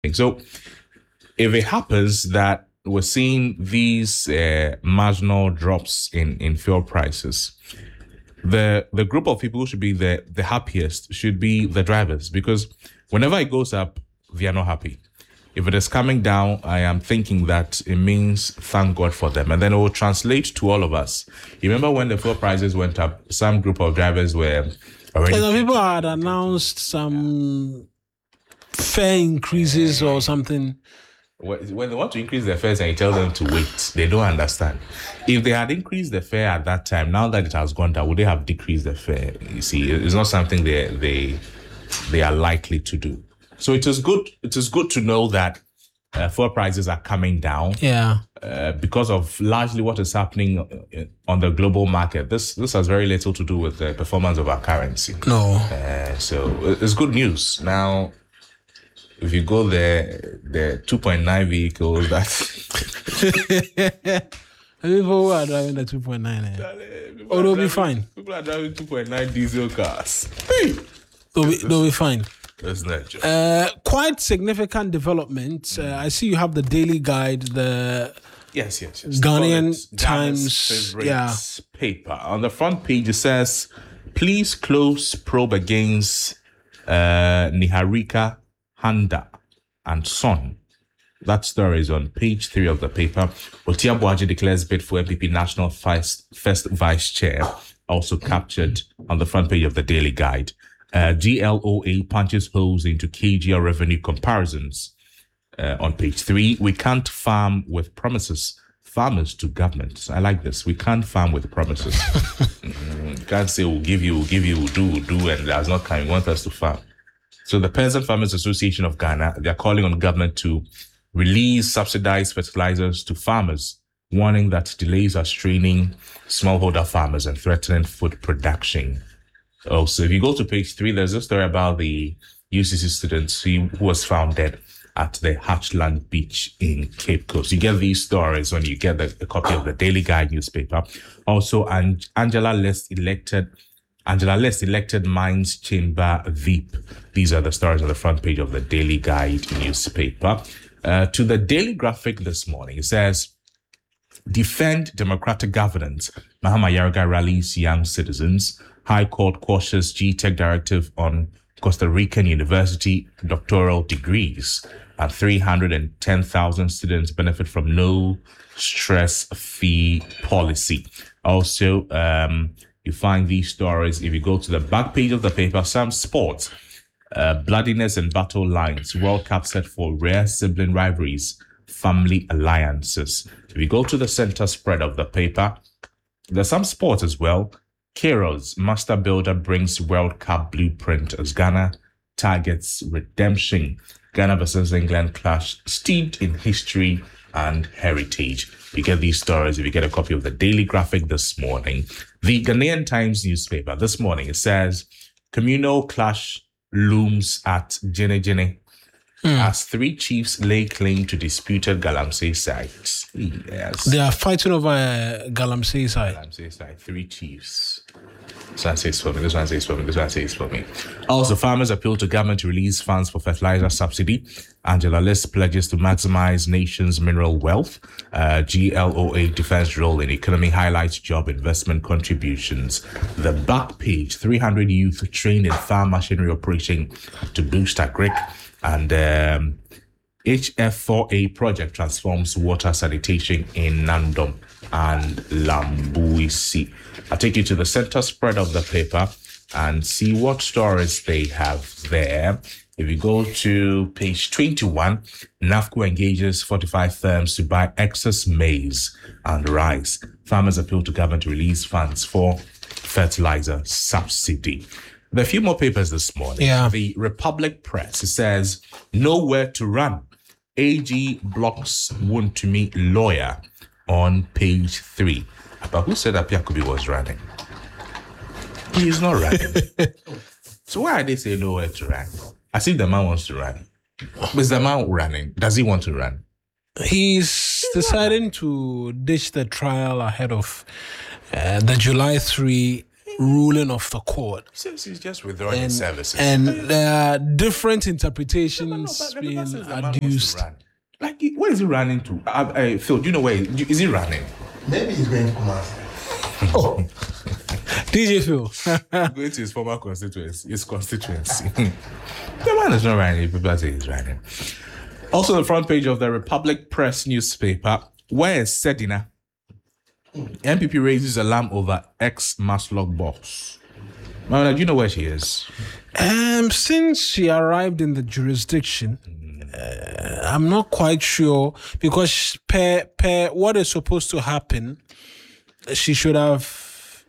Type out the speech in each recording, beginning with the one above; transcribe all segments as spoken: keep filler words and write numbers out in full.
So if it happens that we're seeing these uh, marginal drops in, in fuel prices, the the group of people who should be the, the happiest should be the drivers, because whenever it goes up, they are not happy. If it is coming down, I am thinking that it means thank God for them. And then it will translate to all of us. You remember when the fuel prices went up, some group of drivers were already... Yeah, people had announced some fare increases or something. When they want to increase their fares and you tell them to wait, they don't understand. If they had increased the fare at that time, now that it has gone down, would they have decreased the fare? You see, it's not something they they they are likely to do. So it is good. It is good to know that uh, fuel prices are coming down. Yeah. Uh, because of largely what is happening on the global market. This this has very little to do with the performance of our currency. No. Uh, so it's good news. Now, if you go there, the two point nine vehicles, that's... People who are driving the two point nine, eh? Oh, they'll be fine. People are driving two point nine diesel cars. Hey! They'll be, they'll be fine. That's not true. Uh, quite significant development. Uh, I see you have the Daily Guide, the yes, yes, yes. Ghanaian Ghana's Times. favorite Yeah. paper. On the front page, it says, please close probe against uh, Niharika Handa and Son. That story is on page three of the paper. Otia Boaji declares bid for M P P National First, First Vice Chair, also captured on the front page of the Daily Guide. Uh, G L O A punches holes into K G R revenue comparisons. Uh, on page three, we can't farm with promises. Farmers to government. I like this. We can't farm with promises. mm, can't say we'll give you, we'll give you, we'll do, we'll do, and that's not kind. You want us to farm. So the Peasant Farmers Association of Ghana, they're calling on government to release subsidized fertilizers to farmers, warning that delays are straining smallholder farmers and threatening food production. Oh, so if you go to page three, there's a story about the U C C student who was found dead at the Hatchland Beach in Cape Coast. You get these stories when you get the, the copy of the Daily Guide newspaper. Also, An- Angela Lest elected Angela Lest elected Mines Chamber V I P. These are the stories on the front page of the Daily Guide newspaper. Uh, to the Daily Graphic this morning, it says, defend democratic governance. Mahama Yarga rallies young citizens. High Court quashes G TECH directive on Costa Rican University doctoral degrees. And three hundred ten thousand students benefit from no stress fee policy. Also, um, you find these stories if you go to the back page of the paper. Some sports. Uh, bloodiness and battle lines. World Cup set for rare sibling rivalries. Family alliances. If you go to the center spread of the paper, there's some sports as well. Kairos Master Builder brings World Cup blueprint as Ghana targets redemption. Ghana versus England clash steeped in history and heritage. You get these stories if you get a copy of the Daily Graphic this morning. The Ghanaian Times newspaper this morning, it says, communal clash looms at Jene Jene mm. as three chiefs lay claim to disputed Galamsey sites. Yes. They are fighting over uh, Galamsey side. Galamsey side, three chiefs. This one says for me, this one says for me, this one says for me. Also, farmers appeal to government to release funds for fertilizer subsidy. Angela List pledges to maximize nation's mineral wealth. Uh, G L O A defense role in economy highlights job investment contributions. The back page, three hundred youth trained in farm machinery operation to boost agric. And um, H F four A project transforms water sanitation in Nandom and Lambuisi. I'll take you to the center spread of the paper and see what stories they have there. If you go to page twenty-one, NAFCO engages forty-five firms to buy excess maize and rice. Farmers appeal to government to release funds for fertilizer subsidy. There are a few more papers this morning. Yeah. The Republic Press, it says, nowhere to run. A G blocks wound to meet lawyer on page three. But who said that Piakubi was running? He is not running. So why are they saying nowhere to run? As if the man wants to run. But is the man running? Does he want to run? He's deciding to ditch the trial ahead of uh, the July third ruling of the court. Since he's just withdrawing his services. And there are different interpretations No, no, but the being man says the man wants to adduced. run. Like, he- where is he running to? Uh, uh, Phil, do you know where? He, is he running? Maybe he's going to Kumasi. Oh, D J Phil. Going to his former constituency, his constituency. The man is not running. People say he's running. Also, the front page of the Republic Press newspaper, where is Sedina? N P P raises alarm over ex-Maslock boss. Mama, do you know where she is? Um, since she arrived in the jurisdiction, uh, I'm not quite sure because per per what is supposed to happen, she should have.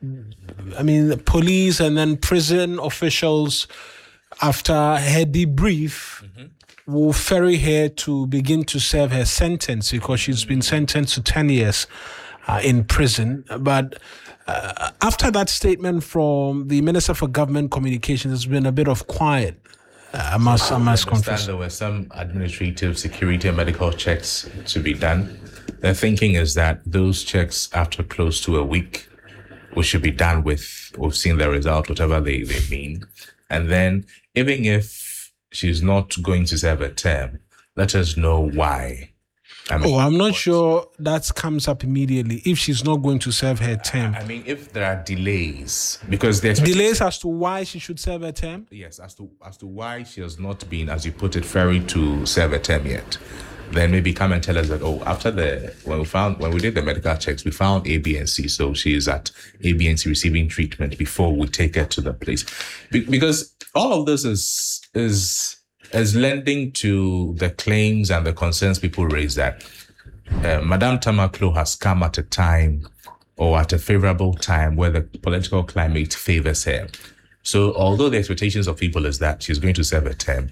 I mean, the police and then prison officials, after her debrief, mm-hmm. will ferry her to begin to serve her sentence because she's been sentenced to ten years uh, in prison. But uh, after that statement from the Minister for Government Communications, there's been a bit of quiet. Uh, I must, I must I confess. understand there were some administrative, security, and medical checks to be done. The thinking is that those checks, after close to a week, we should be done with. We've seen the result, whatever they, they mean. And then, even if she's not going to serve a term, let us know why. I mean, Oh, I'm not sure that comes up immediately if she's not going to serve her term. I mean, if there are delays, because there's Delays as to why she should serve her term? yes, as to as to why she has not been, as you put it, ferried to serve a term yet, then maybe come and tell us that, oh, after the when we found when we did the medical checks, we found A, B, and C, so she is at A, B, and C receiving treatment before we take her to the place, Be- because all of this is is is lending to the claims and the concerns people raise that uh, Madame Tamaklo has come at a time or at a favorable time where the political climate favors her. So although the expectations of people is that she's going to serve a term,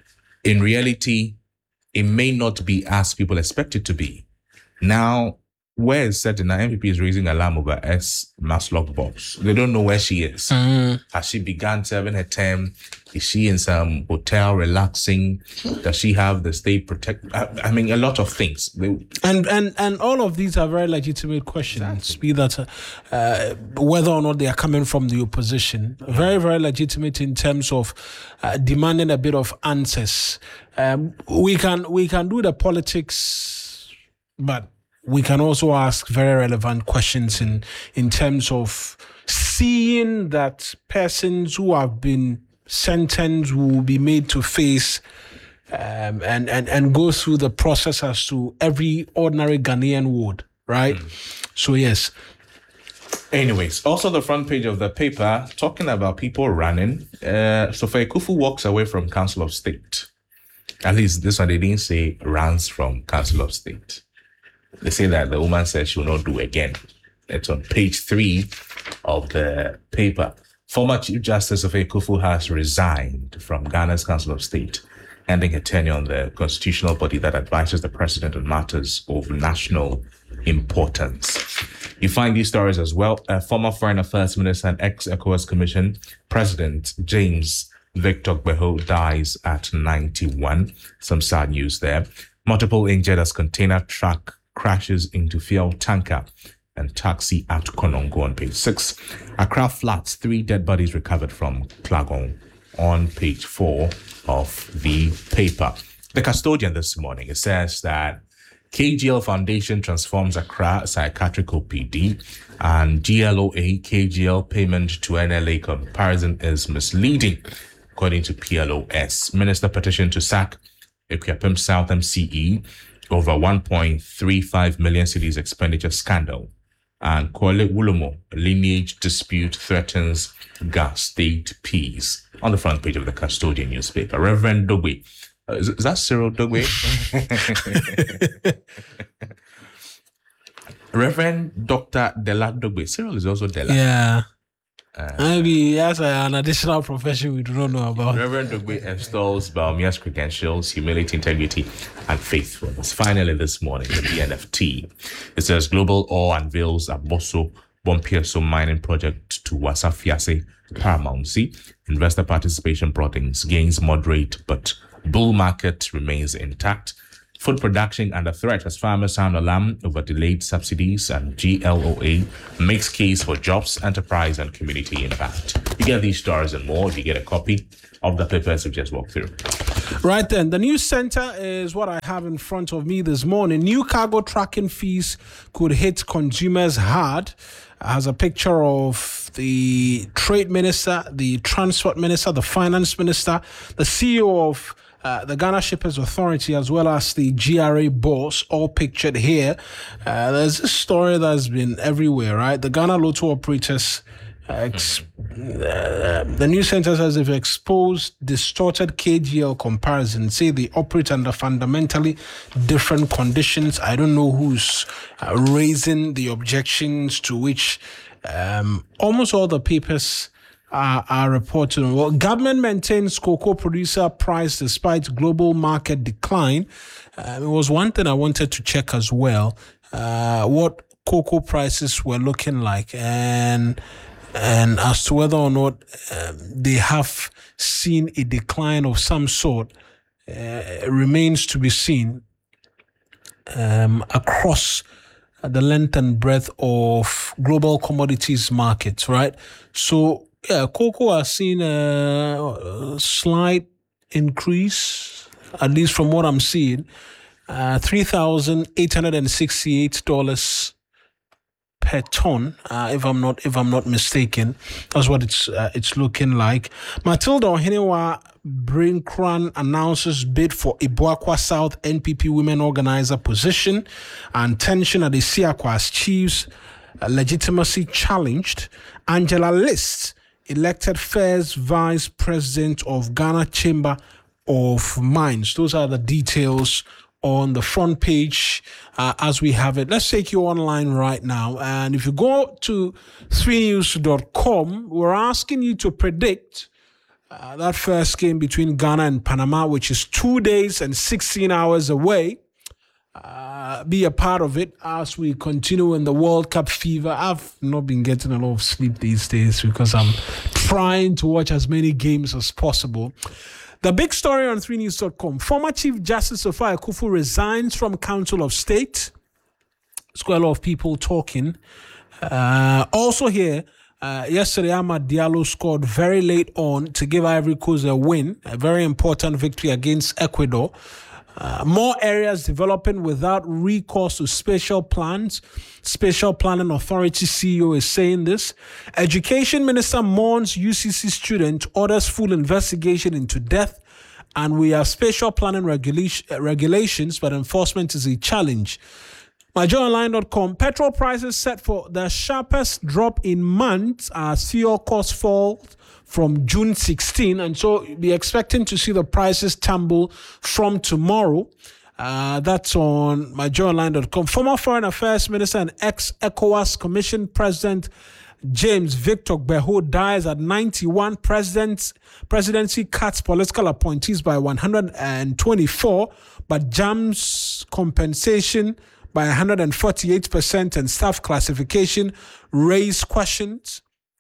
in reality, it may not be as people expect it to be. Now, where is certain N P P is raising alarm over S Maslock box. They don't know where she is. Mm. Has she begun serving her term? Is she in some hotel relaxing? Does she have the state protect? I, I mean, a lot of things. They, And and and all of these are very legitimate questions. Be that uh, uh, whether or not they are coming from the opposition, very very legitimate in terms of uh, demanding a bit of answers. Um, we can we can do the politics, but we can also ask very relevant questions in in terms of seeing that persons who have been sentenced will be made to face um, and, and, and go through the process as to every ordinary Ghanaian would, right? Mm. So, yes. Anyways, also the front page of the paper, talking about people running. Uh, Sophia Kufu walks away from Council of State. At least this one, they didn't say runs from Council of State. They say that the woman said she will not do again. It's on page three of the paper. Former Chief Justice Sophia Kufu has resigned from Ghana's Council of State, ending her tenure on the constitutional body that advises the president on matters of national importance. You find these stories as well. Uh, former Foreign Affairs Minister and ex-ECOWAS Commission President James Victor Gbeho dies at ninety-one. Some sad news there. Multiple injured as container truck crashes into fuel tanker and taxi at Konongo on page six. Accra floods, three dead bodies recovered from Klagon on page four of the paper. The custodian this morning, it says that K G L Foundation transforms Accra Psychiatric O P D and G L O A K G L payment to N L A comparison is misleading, according to P L O S. Minister petition to sack Equiapem South M C E over one point three five million cedis expenditure scandal. And Kwale Wulomo, lineage dispute threatens Gas state peace. On the front page of the custodian newspaper. Reverend Dogwe. Uh, is, is that Cyril Dogwe? Reverend Doctor Dela Dogwe. Cyril is also Dela. Yeah. Uh, Maybe as an additional profession we do not know about. Reverend Dogwe installs Baumia's credentials, humility, integrity, and faithfulness. Finally, this morning, the B N F T. It says Global Ore unveils a Bosso Bompieso mining project to Wasafiase Paramountcy. Investor participation brought in gains moderate, but bull market remains intact. Food production under threat as farmers sound alarm over delayed subsidies, and G L O A makes case for jobs, enterprise, and community impact. You get these stories and more if you get a copy of the papers we just walked through. Right then, the news center is what I have in front of me this morning. New cargo tracking fees could hit consumers hard. Has a picture of the trade minister, the transport minister, the finance minister, the C E O of uh, the Ghana Shippers Authority, as well as the G R A boss, all pictured here. Uh, there's a story that's been everywhere, right? The Ghana Lotto operators. Uh, ex- uh, the news center says they've exposed distorted K G L comparisons, say they operate under fundamentally different conditions. I don't know who's uh, raising the objections to which um, almost all the papers are, are reporting. Well, government maintains cocoa producer price despite global market decline. Uh, it was one thing I wanted to check as well, uh, what cocoa prices were looking like, and and as to whether or not um, they have seen a decline of some sort, uh, remains to be seen um, across the length and breadth of global commodities markets, right? So, yeah, cocoa has seen a slight increase, at least from what I'm seeing, uh, three thousand eight hundred sixty-eight dollars per ton, uh, if I'm not if I'm not mistaken. That's what it's uh, it's looking like. Matilda Ohenewa Brinkran announces bid for Ibuakwa South N P P women organizer position, and tension at the Siakwa's chiefs uh, legitimacy challenged. Angela List elected first vice president of Ghana Chamber of Mines. Those are the details on the front page uh, as we have it. Let's take you online right now. And if you go to three news dot com, we're asking you to predict uh, that first game between Ghana and Panama, which is two days and sixteen hours away. Uh, be a part of it as we continue in the World Cup fever. I've not been getting a lot of sleep these days because I'm trying to watch as many games as possible. The big story on three news dot com. Former Chief Justice Sophia Akuffo resigns from Council of State. There's quite a lot of people talking. Uh, also here, uh, yesterday, Amad Diallo scored very late on to give Ivory Coast a win, a very important victory against Ecuador. Uh, more areas developing without recourse to special plans. Special Planning Authority C E O is saying this. Education Minister mourns U C C student, orders full investigation into death. And we have special planning regulation, uh, regulations, but enforcement is a challenge. my joy online dot com. Petrol prices set for the sharpest drop in months as fuel costs fall from June sixteenth, and so be expecting to see the prices tumble from tomorrow. Uh, that's on my joy online dot com. Former Foreign Affairs Minister and ex-ECOWAS Commission President James Victor Gbeho dies at ninety-one. President's, presidency cuts political appointees by one hundred twenty-four, but jams compensation by one hundred forty-eight percent and staff classification raise questions.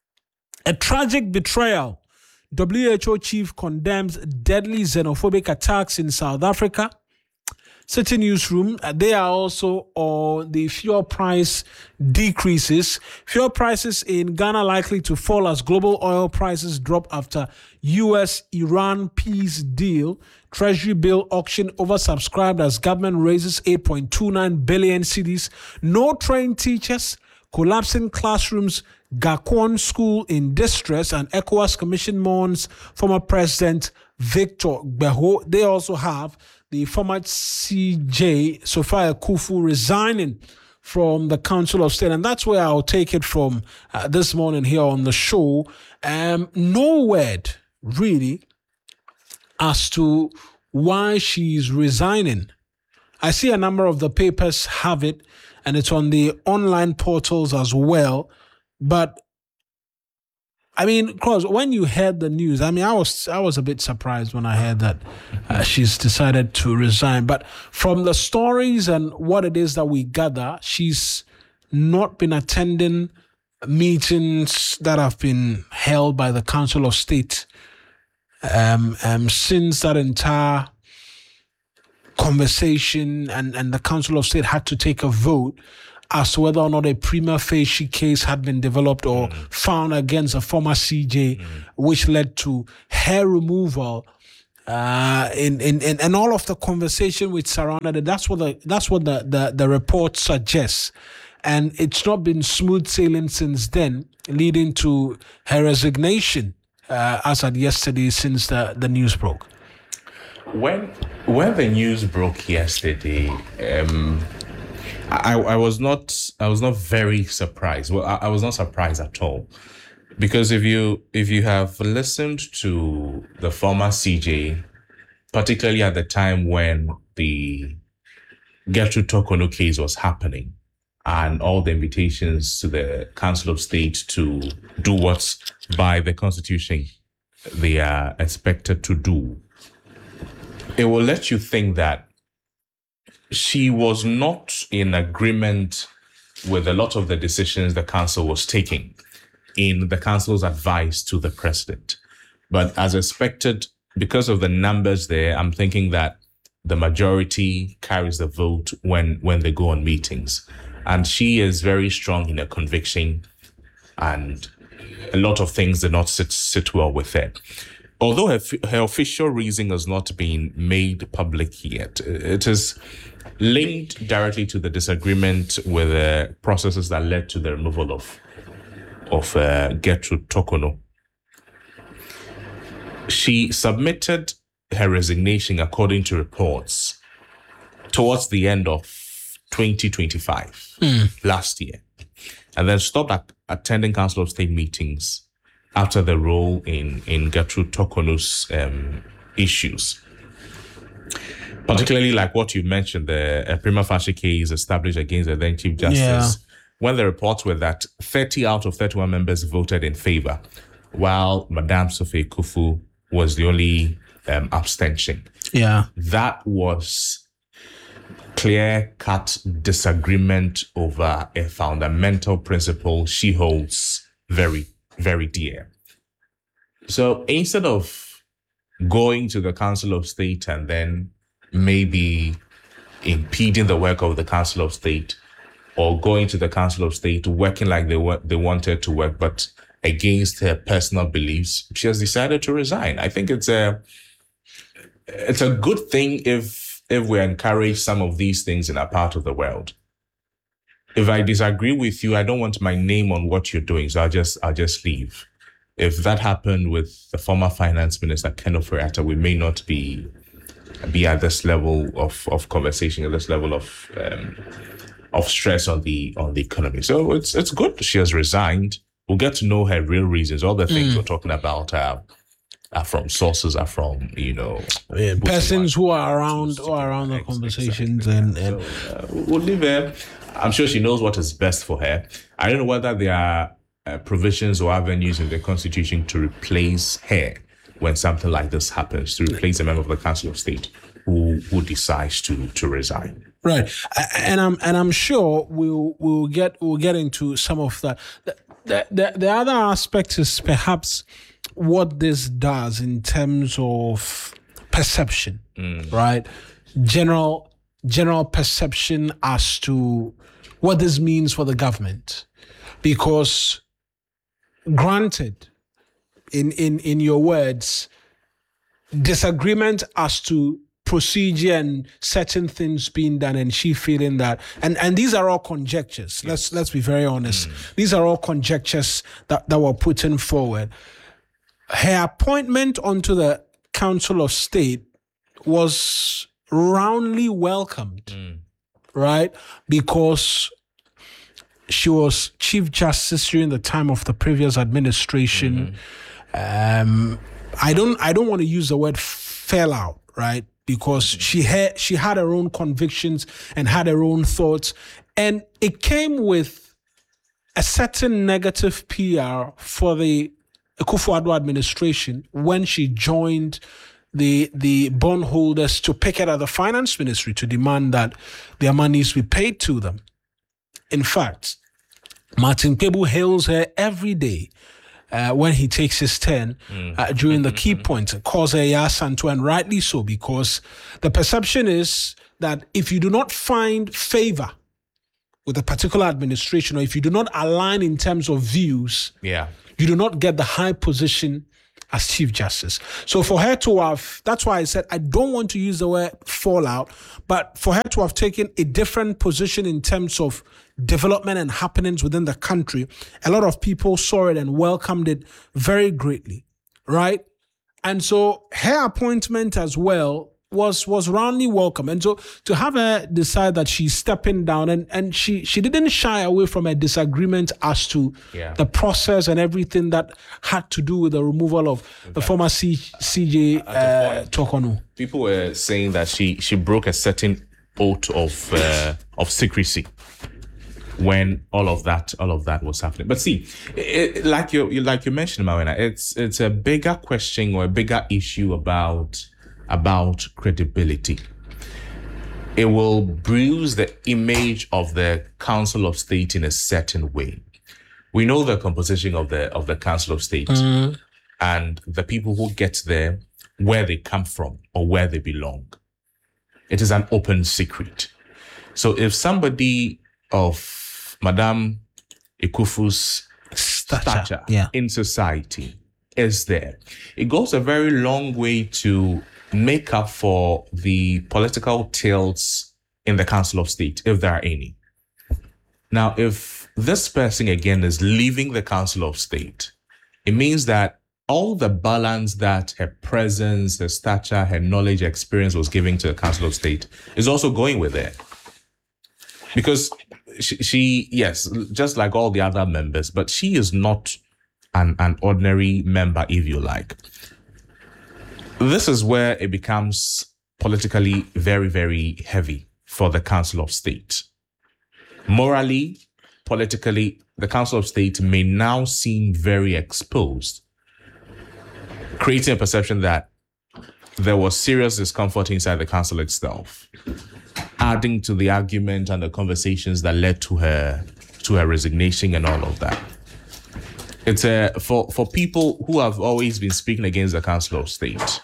A tragic betrayal. W H O chief condemns deadly xenophobic attacks in South Africa. City Newsroom, uh, they are also on the fuel price decreases. Fuel prices in Ghana likely to fall as global oil prices drop after U S Iran peace deal. Treasury bill auction oversubscribed as government raises eight point two nine billion cedis. No trained teachers. Collapsing classrooms, Gakon school in distress, and ECOWAS Commission mourns former President Victor Gbeho. They also have the former C J, Sophia Akuffo, resigning from the Council of State. And that's where I'll take it from uh, this morning here on the show. Um, no word, really, as to why she's resigning. I see a number of the papers have it, and it's on the online portals as well. But I mean, Cross, when you heard the news, I mean, I was I was a bit surprised when I heard that uh, she's decided to resign. But from the stories and what it is that we gather, she's not been attending meetings that have been held by the Council of State um, um, since that entire conversation, and, and the Council of State had to take a vote as to whether or not a prima facie case had been developed or mm. found against a former C J, mm. which led to her removal. Uh, in, in, in, and all of the conversation which surrounded it, that's what the, that's what the, the, the report suggests. And it's not been smooth sailing since then, leading to her resignation, uh, as at yesterday, since the, the news broke. When, when the news broke yesterday, um, I, I was not, I was not very surprised. Well, I, I was not surprised at all. Because if you if you have listened to the former C J, particularly at the time when the Gertrude Torkornoo case was happening, and all the invitations to the Council of State to do what by the Constitution they are expected to do, it will let you think that she was not in agreement with a lot of the decisions the council was taking in the council's advice to the president. But as expected, because of the numbers there, I'm thinking that the majority carries the vote when, when they go on meetings. And she is very strong in her conviction, and a lot of things did not sit, sit well with her. Although her, her official reason has not been made public yet, it is linked directly to the disagreement with the processes that led to the removal of of uh, Gertrude Torkornoo. She submitted her resignation, according to reports, towards the end of twenty twenty-five, mm. last year, and then stopped at attending Council of State meetings after the role in, in Gertrude Torkornoo's um, issues. Particularly like what you mentioned, the uh, prima facie case established against the then Chief Justice. Yeah. When the reports were that thirty out of thirty-one members voted in favor, while Madame Sophie Kufu was the only um, abstention. Yeah. That was clear-cut disagreement over a fundamental principle she holds very, very dear. So instead of going to the Council of State and then maybe impeding the work of the Council of State, or going to the Council of State, working like they were, they wanted to work, but against her personal beliefs, she has decided to resign. I think it's a it's a good thing if if we encourage some of these things in our part of the world. If I disagree with you, I don't want my name on what you're doing, so I'll just I'll just leave. If that happened with the former finance minister Ken Ofori-Atta, we may not be be at this level of of conversation, at this level of um, of stress on the on the economy. So it's it's good she has resigned. We'll get to know her real reasons. All the things mm. we're talking about are, are from sources, are from, you know, yeah, persons who are around who are around the conversations. Exactly. and, and so, uh, we'll leave her. I'm sure she knows what is best for her. I don't know whether there are uh, provisions or avenues in the Constitution to replace her when something like this happens, to replace a member of the Council of State who who decides to to resign. Right, and I'm and I'm sure we'll we'll get we'll get into some of that. The, the, the, the other aspect is perhaps what this does in terms of perception, mm. right? General general perception as to what this means for the government, because granted, in in in your words, disagreement as to procedure and certain things being done, and she feeling that, and and these are all conjectures. Yes. Let's let's be very honest. Mm. These are all conjectures that, that were put in forward. Her appointment onto the Council of State was roundly welcomed, mm. right? Because she was Chief Justice during the time of the previous administration. Mm. Um, I don't I don't want to use the word fell out, right? Because she had she had her own convictions and had her own thoughts, and it came with a certain negative P R for the Akufo-Addo administration when she joined the the bondholders to picket at the finance ministry to demand that their monies be paid to them. In fact, Martin Kpebu hails her every day uh, when he takes his turn uh, during the key points, Kose Yasanto, and rightly so, because the perception is that if you do not find favor with a particular administration, or if you do not align in terms of views, Yeah. you do not get the high position as Chief Justice. So for her to have, that's why I said I don't want to use the word fallout, but for her to have taken a different position in terms of development and happenings within the country, a lot of people saw it and welcomed it very greatly, right? And so her appointment as well was was roundly welcome. And so to have her decide that she's stepping down, and, and she, she didn't shy away from a disagreement as to Yeah. the process and everything that had to do with the removal of the former C, CJ uh, Tokonu. People were saying that she she broke a certain oath of uh, of secrecy when all of that all of that was happening. But see, it, like you like you mentioned, Mawena, it's it's a bigger question or a bigger issue about about credibility. It will bruise the image of the Council of State in a certain way. We know the composition of the of the Council of State Mm. and the people who get there, where they come from or where they belong. It is an open secret. So if somebody of Madame Ekufu's Stature, stature yeah. in society is there, it goes a very long way to make up for the political tilts in the Council of State, if there are any. Now, if this person again is leaving the Council of State, it means that all the balance that her presence, her stature, her knowledge, experience was giving to the Council of State is also going with her. Because she, she, yes, just like all the other members, but she is not an, an ordinary member, if you like. This is where it becomes politically very, very heavy for the Council of State. Morally, politically, the Council of State may now seem very exposed, creating a perception that there was serious discomfort inside the council itself, adding to the argument and the conversations that led to her to her resignation and all of that. It's a for for people who have always been speaking against the Council of State.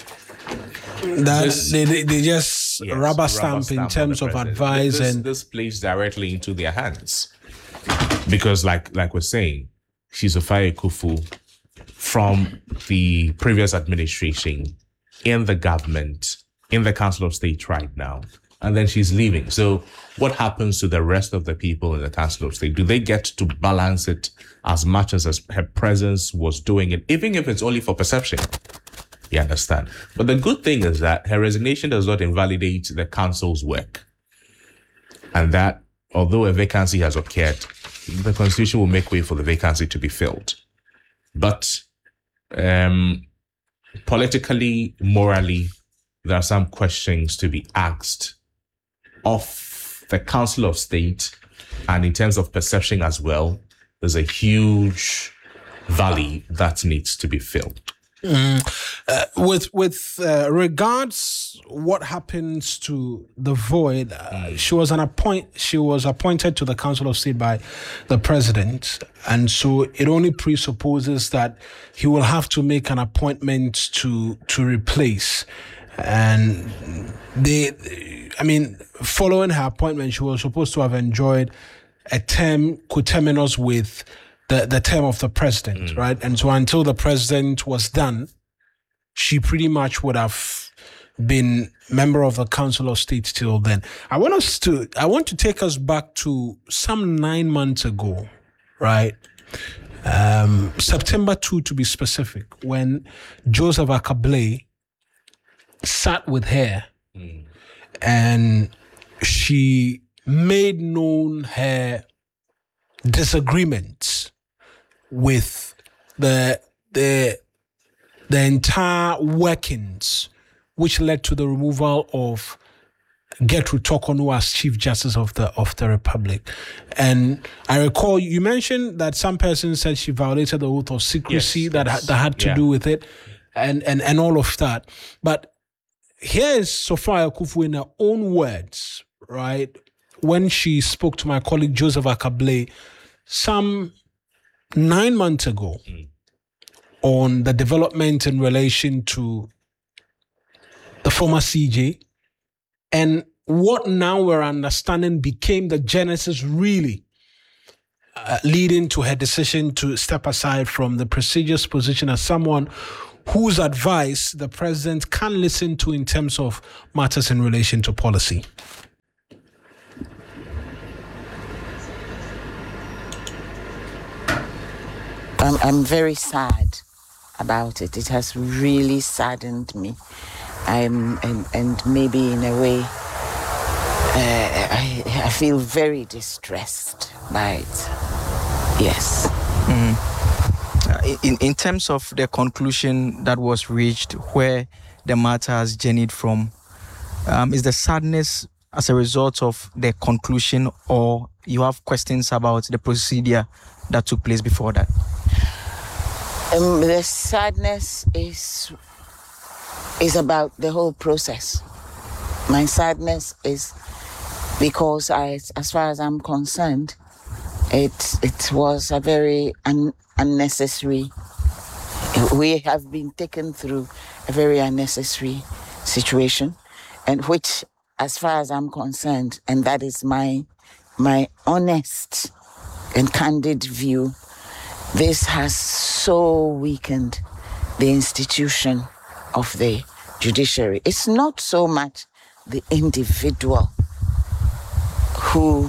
That This- they, they, they just Yes, rubber stamp in on terms the of president. advice this, and this plays directly into their hands, because like like we're saying, she's a fire kufu from the previous administration in the government, in the Council of State right now, and then she's leaving. So what happens to the rest of the people in the Council of State? Do they get to balance it as much as, as her presence was doing it, even if it's only for perception? You understand? But the good thing is that her resignation does not invalidate the council's work. And that, although a vacancy has occurred, the constitution will make way for the vacancy to be filled. But um, politically, morally, there are some questions to be asked of the Council of State. And in terms of perception as well, there's a huge valley that needs to be filled. with with uh, regards what happens to the void, uh, she was an appoint she was appointed to the Council of State by the president, and so it only presupposes that he will have to make an appointment to to replace. And they, I mean, following her appointment, she was supposed to have enjoyed a term coterminous with the, the term of the president, mm. right? And so until the president was done, she pretty much would have been member of the Council of State till then. I want us to, I want to take us back to some nine months ago, right? Um, September second to be specific, when Joseph Akabley sat with her mm. and she made known her disagreements with the the the entire workings, which led to the removal of Gertrude Tokonu as Chief Justice of the of the Republic. And I recall you mentioned that some person said she violated the oath of secrecy yes, that yes. that had to yeah. do with it, and and and all of that. But here is Sophia Akuffo in her own words, right? When she spoke to my colleague Joseph Akabley some nine months ago, mm. on the development in relation to the former C J and what now we're understanding became the genesis really uh, leading to her decision to step aside from the prestigious position as someone whose advice the president can listen to in terms of matters in relation to policy. I'm, I'm very sad about it. It has really saddened me. I'm, and, and maybe in a way, uh, I, I feel very distressed by it. Yes. Mm. In, in terms of the conclusion that was reached, where the matter has journeyed from, um, is the sadness as a result of the conclusion, or you have questions about the procedure that took place before that? Um, the sadness is is about the whole process. My sadness is because, I, as far as I'm concerned, it it was a very un, unnecessary. We have been taken through a very unnecessary situation, and which, as far as I'm concerned, and that is my my honest and candid view, this has so weakened the institution of the judiciary. It's not so much the individual who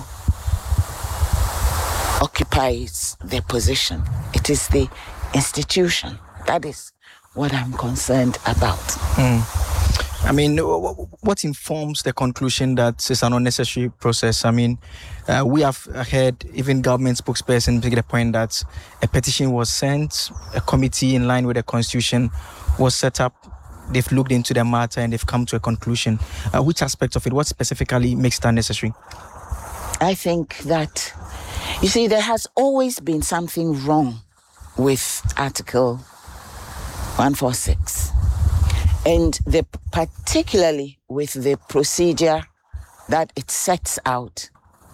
occupies the position. It is the institution. That is what I'm concerned about. Mm. I mean, what informs the conclusion that it's an unnecessary process? I mean, uh, we have heard even government spokesperson make the point that a petition was sent, a committee in line with the constitution was set up, they've looked into the matter and they've come to a conclusion. Uh, which aspect of it, what specifically makes that necessary? I think that, you see, there has always been something wrong with Article one forty-six. And the, particularly with the procedure that it sets out,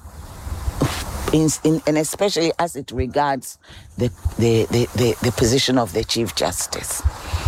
in, in, and especially as it regards the, the, the, the, the position of the Chief Justice.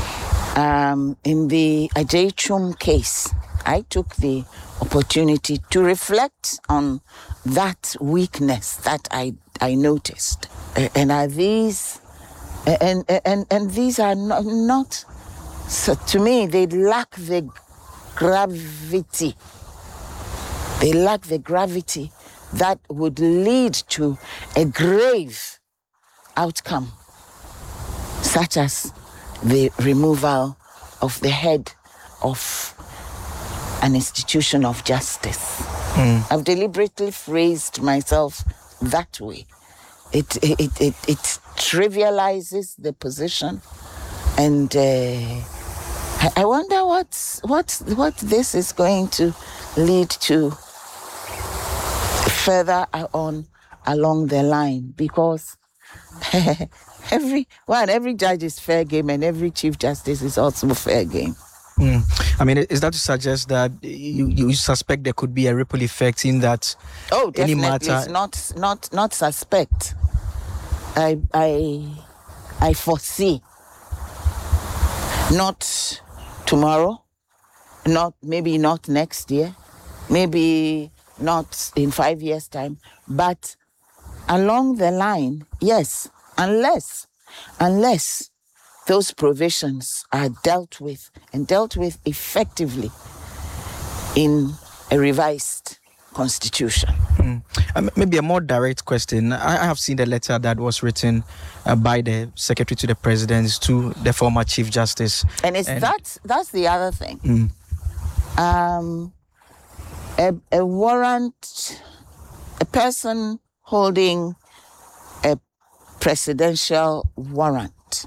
Um, in the Ajay Chum case, I took the opportunity to reflect on that weakness that I, I noticed. Uh, and are these, and, and, and these are not, not So to me, they lack the gravity. They lack the gravity that would lead to a grave outcome, such as the removal of the head of an institution of justice. Mm. I've deliberately phrased myself that way. It, it, it, it trivializes the position, and uh, I wonder what what what this is going to lead to further on along the line, because every one every judge is fair game and every Chief Justice is also fair game. Mm. I mean, is that to suggest that you, you suspect there could be a ripple effect in that? Oh, definitely. Any matter... It's not not not suspect. I I I foresee. Not tomorrow, not maybe not next year, maybe not in five years' time, but along the line, yes, unless, unless those provisions are dealt with and dealt with effectively in a revised constitution. Mm. Um, maybe a more direct question. I, I have seen the letter that was written uh, by the Secretary to the President to the former Chief Justice. And it's and that's that's the other thing. Mm. Um, a, a warrant, a person holding a presidential warrant.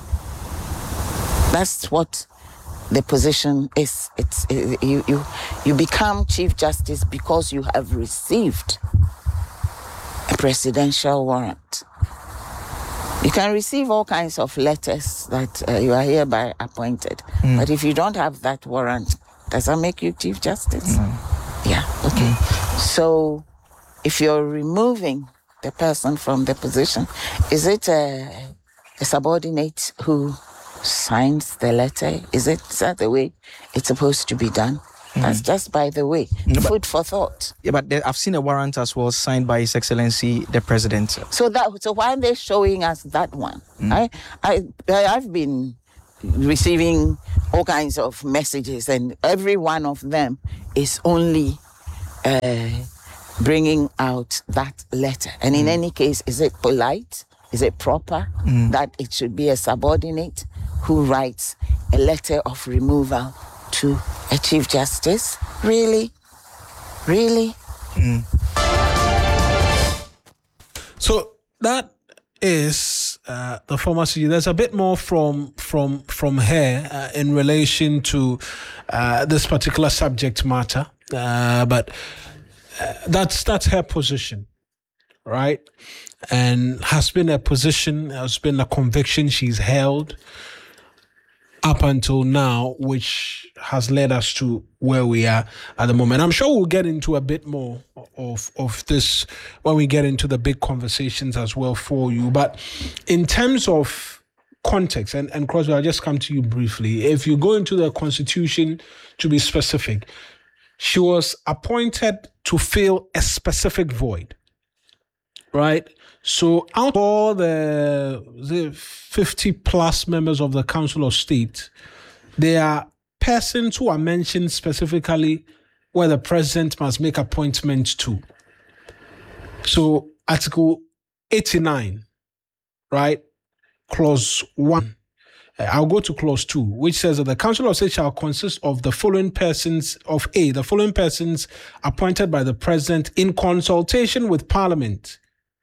That's what the position is. It's it, you you you become Chief Justice because you have received a presidential warrant. You can receive all kinds of letters that uh, you are hereby appointed, mm. but if you don't have that warrant, does that make you Chief Justice? Mm. Yeah. Okay. Mm. So, if you're removing the person from the position, is it a a subordinate who signs the letter? Is it is that the way it's supposed to be done? Mm. That's just by the way. No, food for thought. Yeah, but there, I've seen a warrant as well signed by His Excellency the President. So that so why are they showing us that one? Mm. I I I've been receiving all kinds of messages, and every one of them is only uh, bringing out that letter. And in mm. any case, is it polite? Is it proper mm. that it should be a subordinate who writes a letter of removal to a Chief Justice? Really? Really? Mm. So that is uh, the former C J. There's a bit more from from from her uh, in relation to uh, this particular subject matter, uh, but uh, that's that's her position, right? And has been a position, has been a conviction she's held up until now, which has led us to where we are at the moment. I'm sure we'll get into a bit more of, of this when we get into the big conversations as well for you. But in terms of context, and, and Crosby, I'll just come to you briefly. If you go into the Constitution, to be specific, she was appointed to fill a specific void, right? So out of all the, the fifty plus members of the Council of State, there are persons who are mentioned specifically where the president must make appointments to. So Article eighty-nine, right? Clause one. I'll go to clause two, which says that the Council of State shall consist of the following persons, of A, the following persons appointed by the president in consultation with Parliament.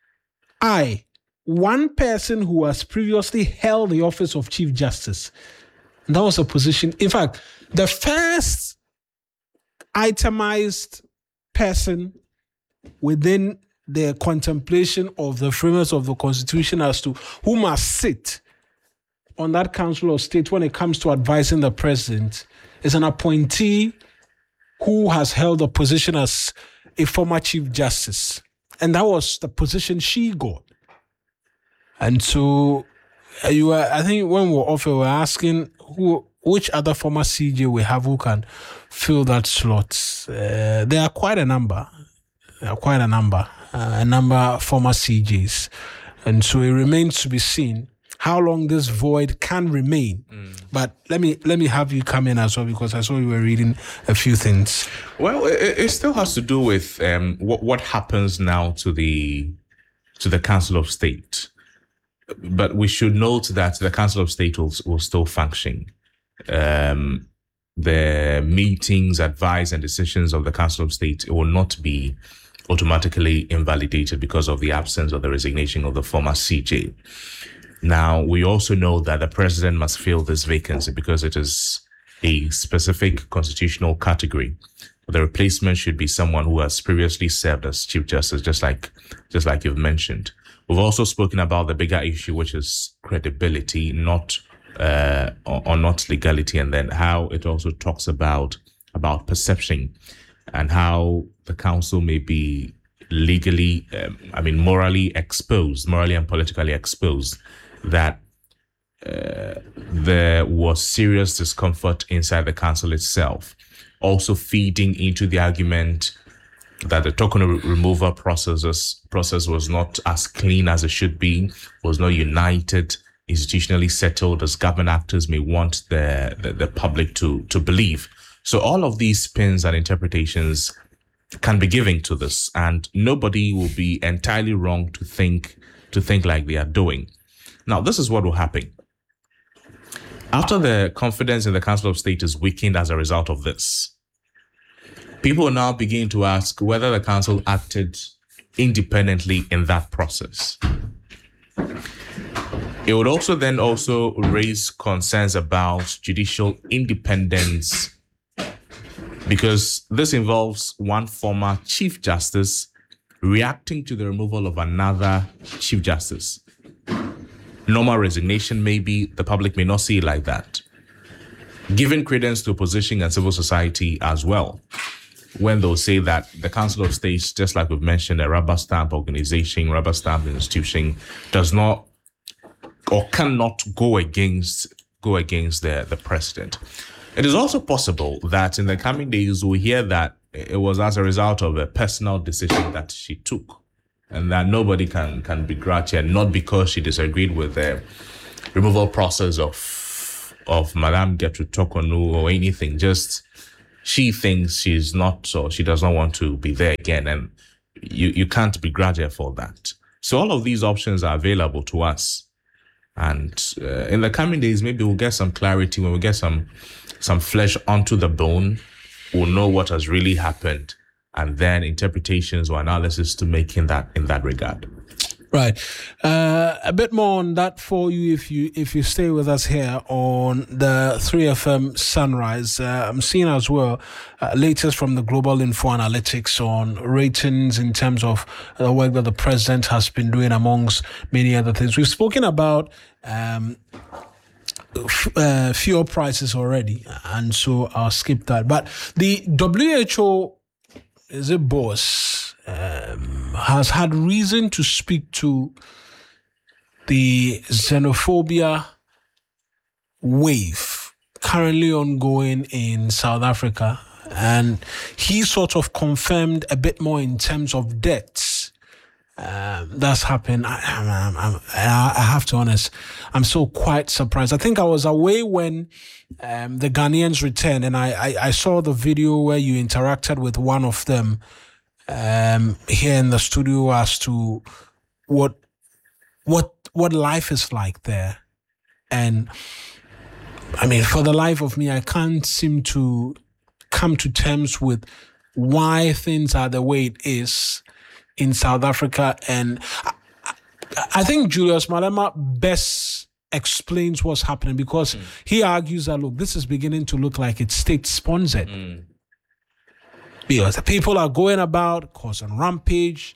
I, one person who has previously held the office of Chief Justice. And that was a position. In fact, the first itemized person within the contemplation of the framers of the Constitution as to who must sit on that Council of State when it comes to advising the president is an appointee who has held a position as a former Chief Justice. And that was the position she got. And so you were, I think when we were off, we were asking who, which other former C J we have who can fill that slot. Uh, there are quite a number. There are quite a number. Uh, a number of former C Js. And so it remains to be seen how long this void can remain. Mm. But let me let me have you come in as well, because I saw you were reading a few things. Well, it, it still has to do with um, what what happens now to the to the Council of State. But we should note that the Council of State will, will still function. Um, the meetings, advice, and decisions of the Council of State will not be automatically invalidated because of the absence or the resignation of the former C J. Now, we also know that the president must fill this vacancy because it is a specific constitutional category. The replacement should be someone who has previously served as Chief Justice, just like, just like you've mentioned. We've also spoken about the bigger issue, which is credibility, not uh, or, or not legality, and then how it also talks about about perception and how the council may be legally, um, I mean, morally exposed, morally and politically exposed, that uh, there was serious discomfort inside the council itself, also feeding into the argument that the token removal processes, process was not as clean as it should be, was not united, institutionally settled as government actors may want the, the, the public to, to believe. So all of these spins and interpretations can be given to this, and nobody will be entirely wrong to think to think like they are doing. Now, this is what will happen. After the confidence in the Council of State is weakened as a result of this, people will now begin to ask whether the council acted independently in that process. It would also then also raise concerns about judicial independence, because this involves one former Chief Justice reacting to the removal of another Chief Justice. Normal resignation, maybe the public may not see it like that. Giving credence to opposition and civil society as well, when they'll say that the Council of State, just like we've mentioned, a rubber stamp organization, rubber stamp institution, does not or cannot go against go against the, the president. It is also possible that in the coming days we'll hear that it was as a result of a personal decision that she took, and that nobody can can begrudge her, not because she disagreed with the removal process of of Madame Gertrude Torkornoo or anything. Just she thinks she's not, or she does not want to be there again, and you, you can't begrudge her for that. So all of these options are available to us. And uh, in the coming days, maybe we'll get some clarity. When we get some some flesh onto the bone, we'll know what has really happened, and then interpretations or analysis to make in that in that regard. Right. Uh, a bit more on that for you if you if you stay with us here on the three F M Sunrise. Uh, I'm seeing as well uh, latest from the Global Info Analytics on ratings in terms of the work that the president has been doing, amongst many other things. We've spoken about um, f- uh, fuel prices already, and so I'll skip that. But the W H O, is it boss? Um, has had reason to speak to the xenophobia wave currently ongoing in South Africa, and he sort of confirmed a bit more in terms of deaths. Um, that's happened. I, I, I, I have to be honest, I'm so quite surprised. I think I was away when um, the Ghanaians returned, and I, I, I saw the video where you interacted with one of them Um, here in the studio as to what what what life is like there. And I mean, for the life of me, I can't seem to come to terms with why things are the way it is in South Africa. And I, I think Julius Malema best explains what's happening, because mm. he argues that, look, this is beginning to look like it's state-sponsored. Mm. Because the people are going about causing rampage,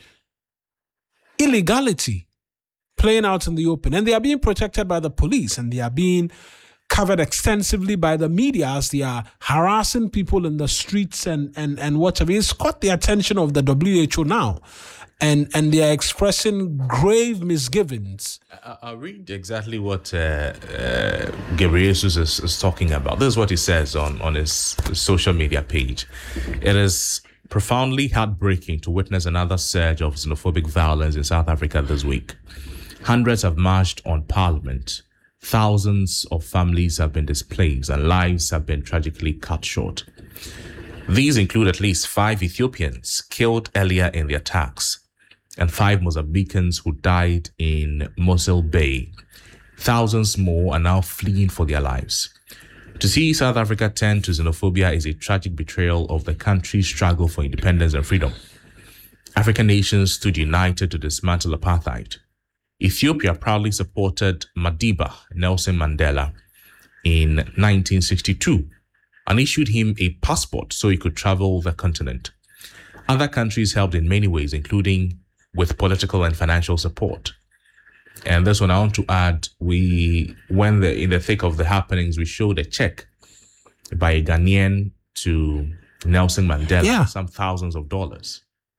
illegality, playing out in the open. And they are being protected by the police, and they are being covered extensively by the media as they are harassing people in the streets and, and, and whatever. It's caught the attention of the W H O now. And and they are expressing grave misgivings. I, I'll read exactly what uh, uh, Ghebreyesus is, is talking about. This is what he says on, on his social media page. It is profoundly heartbreaking to witness another surge of xenophobic violence in South Africa this week. Hundreds have marched on Parliament. Thousands of families have been displaced, and lives have been tragically cut short. These include at least five Ethiopians killed earlier in the attacks, and five Mozambicans who died in Mossel Bay. Thousands more are now fleeing for their lives. To see South Africa turn to xenophobia is a tragic betrayal of the country's struggle for independence and freedom. African nations stood united to dismantle apartheid. Ethiopia proudly supported Madiba, Nelson Mandela, in nineteen sixty-two and issued him a passport so he could travel the continent. Other countries helped in many ways, including with political and financial support. And this one I want to add, we, when the, in the thick of the happenings, we showed a check by a Ghanaian to Nelson Mandela, yeah. some thousands of dollars.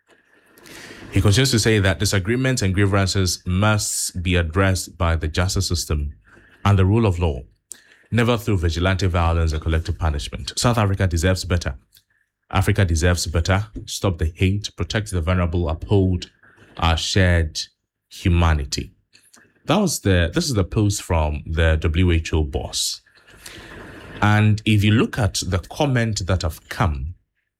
He continues to say that disagreements and grievances must be addressed by the justice system and the rule of law, never through vigilante violence and collective punishment. South Africa deserves better. Africa deserves better. Stop the hate, protect the vulnerable, uphold our shared humanity. That was the, this is the post from the W H O boss. And if you look at the comment that have come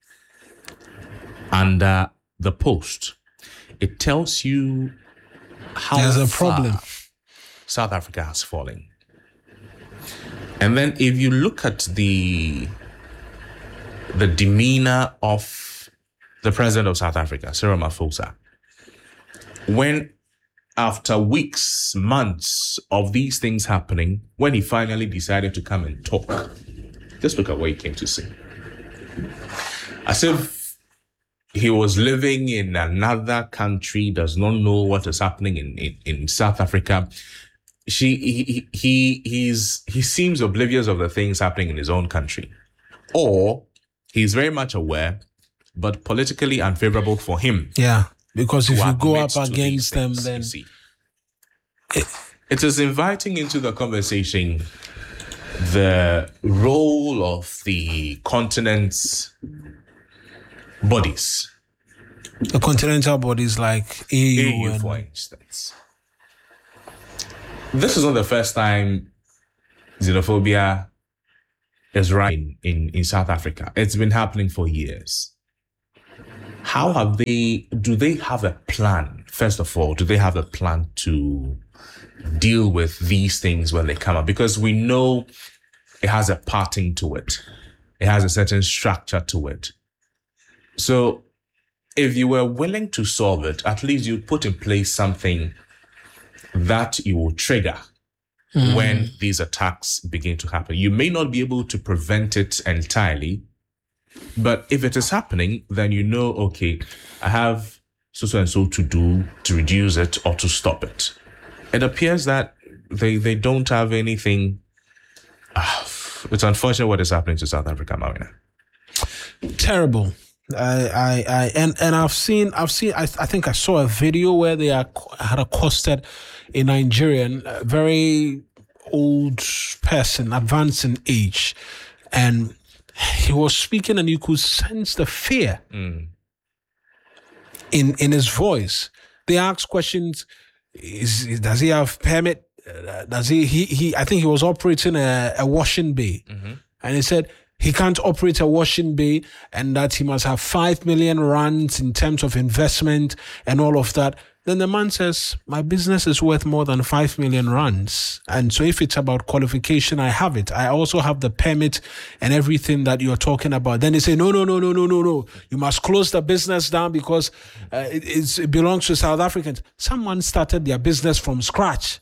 under the post, it tells you how there's a far problem South Africa has fallen. And then if you look at the the demeanor of the president of South Africa, Cyril Ramaphosa, when after weeks, months of these things happening, when he finally decided to come and talk, just look at what he came to say. As if he was living in another country, does not know what is happening in, in, in South Africa. She, he, he, he's, he seems oblivious of the things happening in his own country. Or he's very much aware, but politically unfavorable for him. Yeah, because if you go up to against them, things, then you see. It, it is inviting into the conversation the role of the continent's bodies. The continental bodies like A U, A U, and for instance. This is not the first time xenophobia is rising in, in South Africa. It's been happening for years. How have they, do they have a plan? First of all, do they have a plan to deal with these things when they come up? Because we know it has a pattern to it. It has a certain structure to it. So if you were willing to solve it, at least you put in place something that you will trigger mm. when these attacks begin to happen. You may not be able to prevent it entirely, but if it is happening, then you know, okay, I have so, so and so to do to reduce it or to stop it. It appears that they, they don't have anything. Uh, it's unfortunate what is happening to South Africa, Marina. Terrible. I, I, I, and, and I've seen, I've seen, I, I think I saw a video where they are, had accosted a Nigerian, a very old person, advanced in age, and he was speaking, and you could sense the fear mm. in in his voice. They asked questions: is, does he have permit? Uh, does he, he? He? I think he was operating a, a washing bay, mm-hmm. and he said he can't operate a washing bay, and that he must have five million rands in terms of investment and all of that. Then the man says, my business is worth more than five million rands. And so if it's about qualification, I have it. I also have the permit and everything that you're talking about. Then they say, no, no, no, no, no, no, no. You must close the business down because uh, it, it's, it belongs to South Africans. Someone started their business from scratch,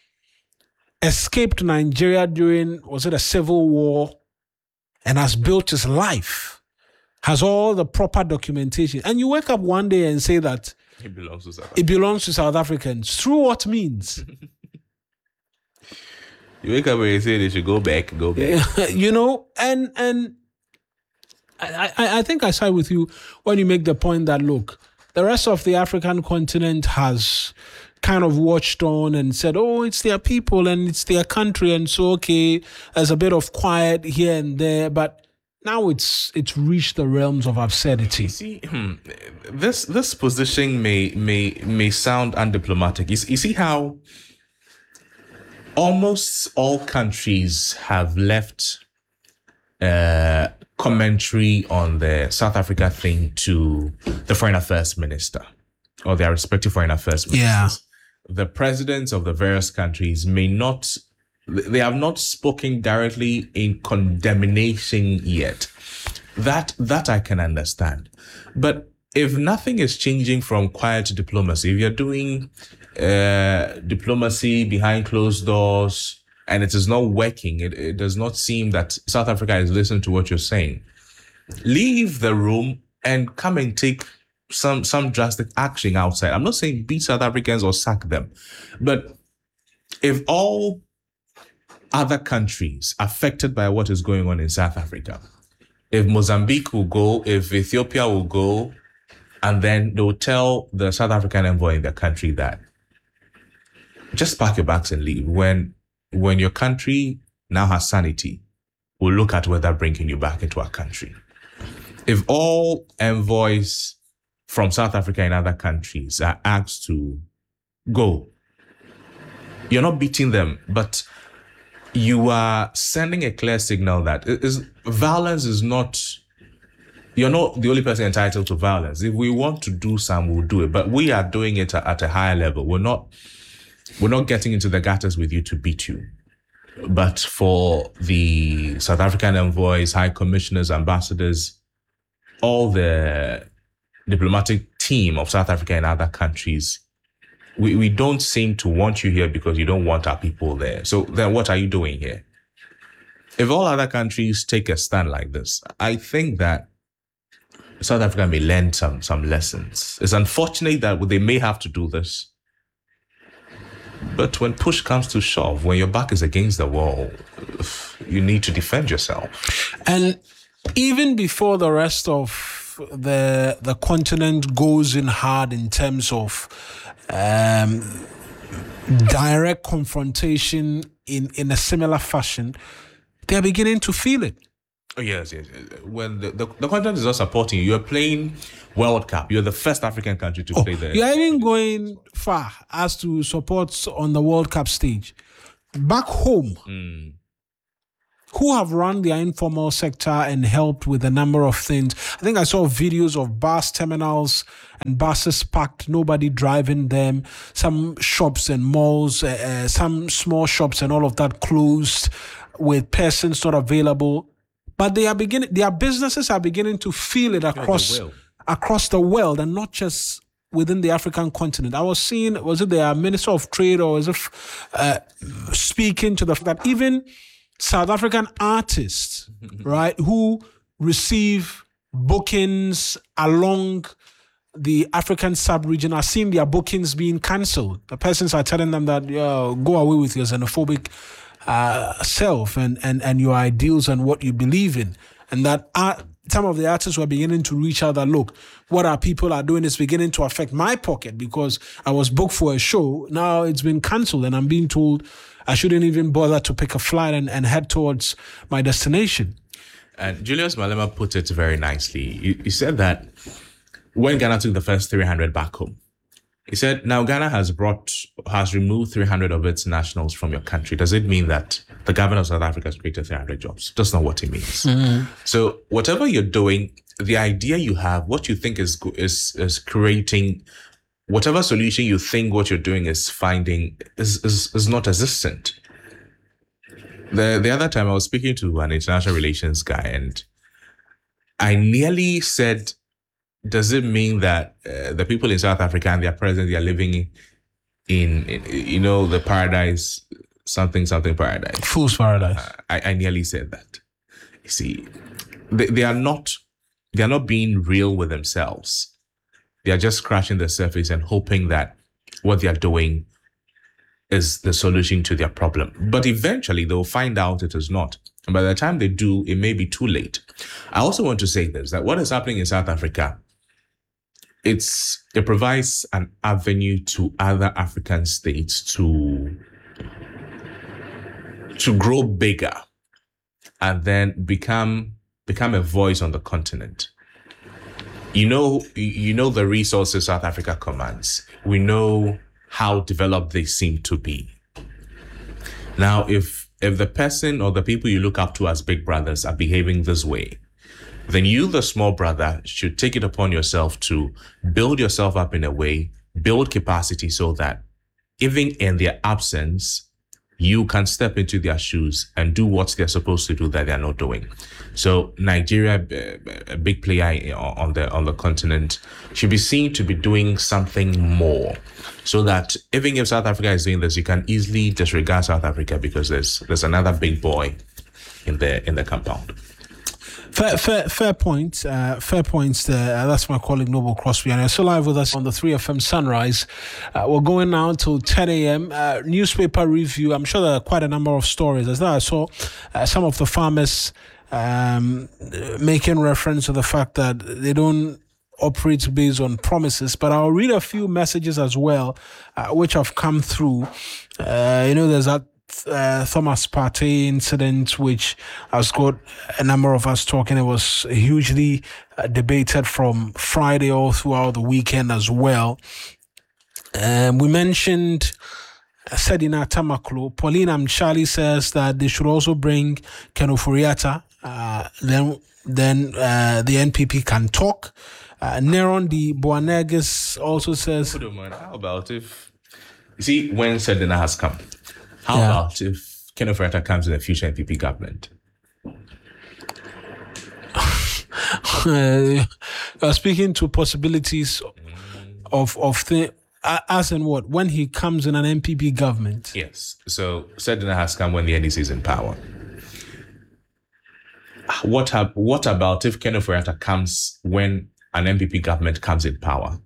escaped Nigeria during, was it a civil war, and has built his life, has all the proper documentation. And you wake up one day and say that it belongs to South, it belongs to South Africans. Through what means? You wake up and you say they should go back, go back. You know, and and I, I, I think I side with you when you make the point that, look, the rest of the African continent has kind of watched on and said, oh, it's their people and it's their country. And so, okay, there's a bit of quiet here and there, but now it's it's reached the realms of absurdity. You see, hmm, this this position may may may sound undiplomatic. You, you see how almost all countries have left uh, commentary on the South Africa thing to the foreign affairs minister or their respective foreign affairs ministers. Yeah. The presidents of the various countries may not. They have not spoken directly in condemnation yet. That that I can understand. But if nothing is changing from quiet diplomacy, if you're doing uh, diplomacy behind closed doors and it is not working, it, it does not seem that South Africa is listening to what you're saying, leave the room and come and take some, some drastic action outside. I'm not saying beat South Africans or sack them, but if all other countries affected by what is going on in South Africa, if Mozambique will go, if Ethiopia will go, and then they'll tell the South African envoy in the country that just pack your bags and leave. When when your country now has sanity, we'll look at whether bringing you back into our country. If all envoys from South Africa and other countries are asked to go, you're not beating them, but you are sending a clear signal that it is, violence is not, you're not the only person entitled to violence. If we want to do some, we'll do it. But we are doing it at a higher level. We're not, we're not getting into the gutters with you to beat you. But for the South African envoys, high commissioners, ambassadors, all the diplomatic team of South Africa and other countries, We we don't seem to want you here because you don't want our people there. So then what are you doing here? If all other countries take a stand like this, I think that South Africa may learn some, some lessons. It's unfortunate that they may have to do this. But when push comes to shove, when your back is against the wall, you need to defend yourself. And even before the rest of the the continent goes in hard in terms of Um, direct confrontation in, in a similar fashion, they're beginning to feel it. Oh, yes, yes. yes. When the, the, the continent is not supporting you, you're playing World Cup. You're the first African country to Oh, play there. you're even going far as to support on the World Cup stage. Back home, Mm. who have run their informal sector and helped with a number of things. I think I saw videos of bus terminals and buses parked, nobody driving them, some shops and malls, uh, uh, some small shops and all of that closed with persons not available. But they are beginning, their businesses are beginning to feel it across, will. across the world and not just within the African continent. I was seeing, was it the Minister of Trade or was it uh, speaking to the fact that even South African artists, right, who receive bookings along the African sub-region are seeing their bookings being cancelled. The persons are telling them that, yo, go away with your xenophobic uh, self and, and, and your ideals and what you believe in. And that art, some of the artists were beginning to reach out that, look, what our people are doing is beginning to affect my pocket because I was booked for a show. Now it's been cancelled and I'm being told I shouldn't even bother to pick a flight and, and head towards my destination. And Julius Malema put it very nicely. He, he said that when Ghana took the first three hundred back home, he said, now Ghana has brought, has removed three hundred of its nationals from your country. Does it mean that the government of South Africa has created three hundred jobs? That's not what it means. Mm-hmm. So whatever you're doing, the idea you have, what you think is, is, is creating, whatever solution you think what you're doing is finding is, is, is not existent. The, the other time I was speaking to an international relations guy and I nearly said, does it mean that uh, the people in South Africa and their president, they are living in, in, you know, the paradise, something, something paradise? Fool's paradise. Uh, I, I nearly said that. You see, they, they are not, they are not being real with themselves. They are just scratching the surface and hoping that what they are doing is the solution to their problem. But eventually they'll find out it is not. And by the time they do, it may be too late. I also want to say this, that what is happening in South Africa, it's it provides an avenue to other African states to, to grow bigger and then become become a voice on the continent. You know, you know the resources South Africa commands. We know how developed they seem to be. Now, if if the person or the people you look up to as big brothers are behaving this way, then you, the small brother, should take it upon yourself to build yourself up in a way, build capacity so that even in their absence, you can step into their shoes and do what they're supposed to do that they're not doing. So Nigeria, a big player on the on the continent, should be seen to be doing something more, so that even if South Africa is doing this, you can easily disregard South Africa because there's there's another big boy in the in the compound. Fair, fair, fair point. Uh, fair points there. Uh, that's my colleague Noble Crosby, and you're still live with us on the three F M Sunrise. Uh, we're going now till ten a.m. Uh, newspaper review. I'm sure there are quite a number of stories. As I saw uh, some of the farmers um, making reference to the fact that they don't operate based on promises, but I'll read a few messages as well, uh, which have come through. Uh, you know, there's that Uh, Thomas Partey incident, which has got a number of us talking. It was hugely uh, debated from Friday all throughout the weekend as well. Um, we mentioned Sedina Tamaklo. Pauline Amchali says that they should also bring Ken Ofori-Atta. Uh, then then uh, the N P P can talk. Uh, Neron de Boanerges also says... How about if... You see, when Sedina has come, how Yeah. about if Ken Ofori-Atta comes in the future N P P government? uh, uh, speaking to possibilities of of the uh, as in what when he comes in an N P P government. Yes. So Sedina has come when the N D C is in power. What hap- What about if Ken Ofori-Atta comes when an N P P government comes in power?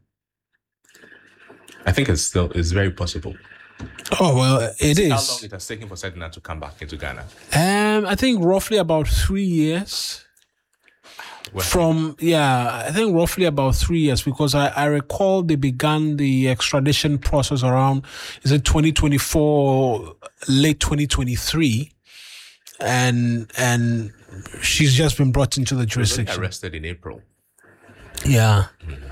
I think it's still it's very possible. Oh well, it is. How long it has taken for Sedina to come back into Ghana? Um, I think roughly about three years. From, yeah, I think roughly about three years, because I, I recall they began the extradition process around, is it twenty twenty-four, late twenty twenty-three? And and she's just been brought into the jurisdiction. Arrested in April. Yeah.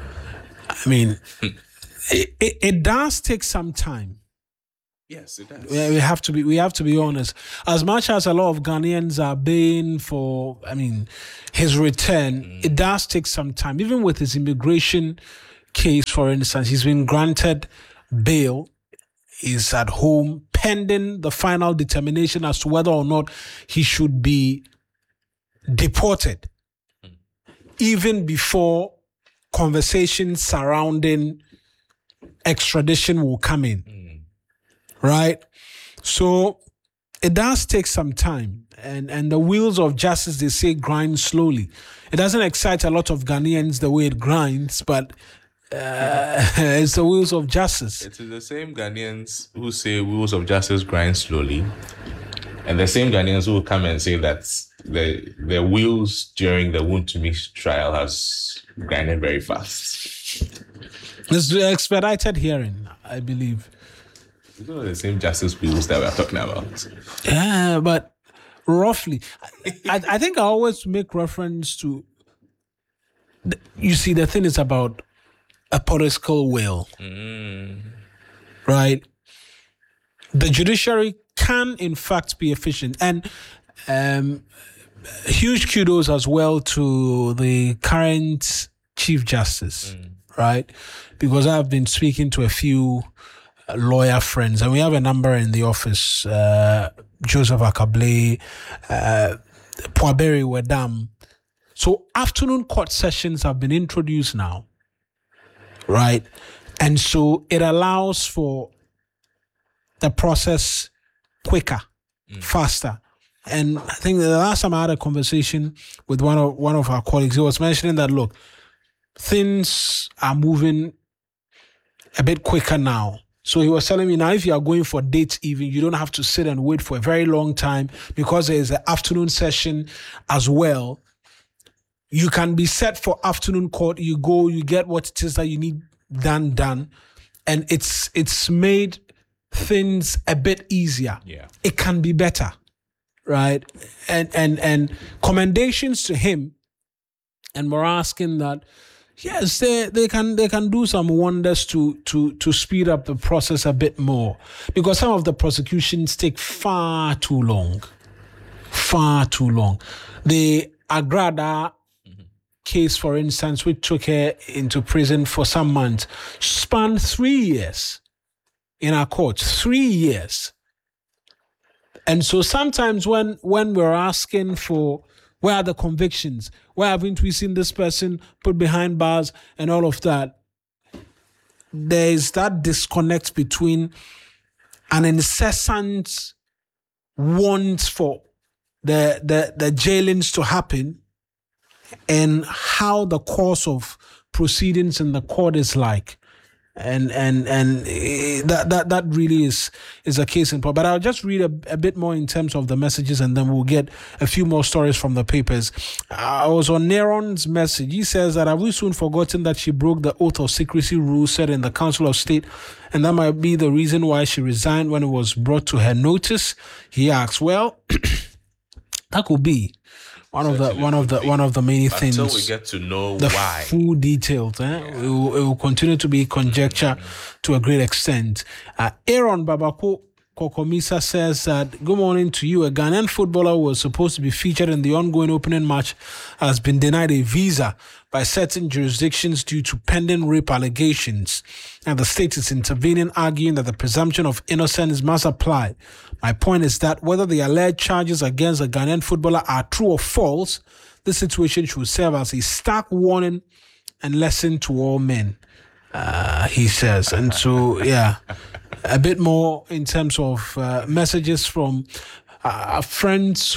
I mean, it, it, it does take some time. Yes, it does. We we have to be we have to be honest. As much as a lot of Ghanaians are baying for, I mean, his return, mm. it does take some time. Even with his immigration case, for instance, he's been granted bail. He's at home pending the final determination as to whether or not he should be deported, mm. even before conversations surrounding extradition will come in. Mm. Right? So it does take some time. And and the wheels of justice, they say, grind slowly. It doesn't excite a lot of Ghanaians the way it grinds, but uh, it's the wheels of justice. It's the same Ghanaians who say wheels of justice grind slowly, and the same Ghanaians who will come and say that the the wheels during the Wontumi trial has grinded very fast. It's the expedited hearing, I believe. These are the same justice wheels that we're talking about. Yeah, but roughly, I, I think I always make reference to, you see, the thing is about a political will, mm. right? The judiciary can, in fact, be efficient. And um, huge kudos as well to the current Chief Justice, mm. right? Because I've been speaking to a few lawyer friends, and we have a number in the office, uh, Joseph Akable, uh, Poaberi Wedam. So afternoon court sessions have been introduced now, right? And so it allows for the process quicker, mm. faster. And I think the last time I had a conversation with one of one of our colleagues, he was mentioning that, look, things are moving a bit quicker now. So he was telling me, now if you are going for dates even, you don't have to sit and wait for a very long time, because there is an afternoon session as well. You can be set for afternoon court. You go, you get what it is that you need done, done. And it's it's made things a bit easier. Yeah. It can be better, right? And and and commendations to him. And we're asking that, yes, they, they can they can do some wonders to to to speed up the process a bit more, because some of the prosecutions take far too long, far too long. The Agrada mm-hmm. case, for instance, which took her into prison for some months, spanned three years in our courts, three years. And so sometimes when when we're asking for where are the convictions, why haven't we seen this person put behind bars and all of that, there is that disconnect between an incessant want for the, the, the jailings to happen and how the course of proceedings in the court is like. And and and that that that really is is a case in point. But I'll just read a, a bit more in terms of the messages, and then we'll get a few more stories from the papers. I was on Neron's message. He says that, have we soon forgotten that she broke the oath of secrecy rule set in the Council of State, and that might be the reason why she resigned when it was brought to her notice? He asks. Well, that could be one of the one of the one of the many things. Until we get to know the why. full details, eh? Yeah. it, will, it will continue to be conjecture mm-hmm. to a great extent. Uh, Aaron Babako Kokomisa says that, good morning to you. A Ghanaian footballer was supposed to be featured in the ongoing opening match has been denied a visa by certain jurisdictions due to pending rape allegations. And the state is intervening, arguing that the presumption of innocence must apply. My point is that whether the alleged charges against the Ghanaian footballer are true or false, this situation should serve as a stark warning and lesson to all men, uh, he says. And so, yeah, a bit more in terms of uh, messages from uh, friends